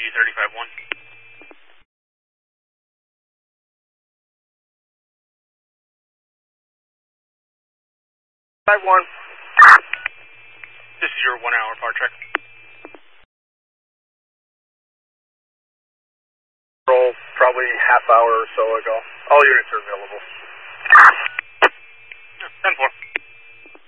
35-1. 5-1. This is your 1 hour power check. Roll probably half hour or so ago. All units are available. 10-4.